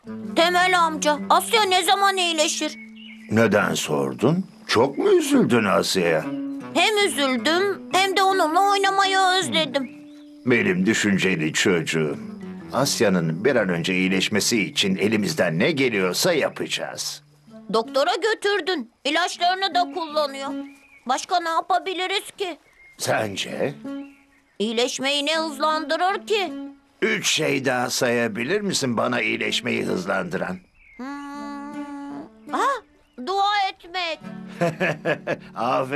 Temel amca, Asya ne zaman iyileşir? Neden sordun? Çok mu üzüldün Asya'ya? Hem üzüldüm hem de onunla oynamayı özledim. Benim düşünceli çocuğum. Asya'nın bir an önce iyileşmesi için elimizden ne geliyorsa yapacağız. Doktora götürdün. İlaçlarını da kullanıyor. Başka ne yapabiliriz ki? Sence? İyileşmeyi ne hızlandırır ki? 3 şey daha sayabilir misin bana iyileşmeyi hızlandıran? Ha, dua etmek. Aferin.